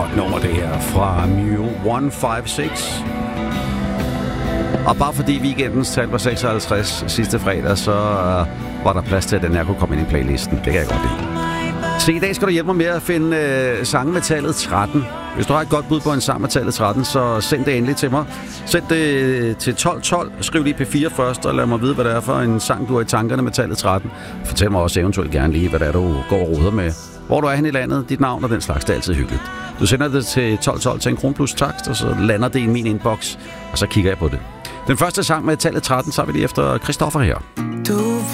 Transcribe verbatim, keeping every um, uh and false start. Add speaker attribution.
Speaker 1: godt nummer, det her, fra Mew et fem seks. Og bare fordi weekendens tal var seksoghalvtreds sidste fredag, så uh, var der plads til, at den her kunne komme ind i playlisten. Det kan jeg godt lide. Se, i dag skal du hjælpe mig med at finde uh, sange med tallet tretten. Hvis du har et godt bud på en sang med tallet tretten, så send det endelig til mig. Send det til tolv tolv. Skriv lige P fire først, og lad mig vide, hvad det er for en sang, du har i tankerne med tallet tretten. Fortæl mig også eventuelt gerne lige, hvad det er, du går og roder med. Hvor du er hen i landet, dit navn og den slags, det er altid hyggeligt. Du sender det til tolv tolv til en kron plus takst, og så lander det i min inbox, og så kigger jeg på det. Den første sang med tallet tretten, så er vi lige efter Christoffer her.
Speaker 2: Du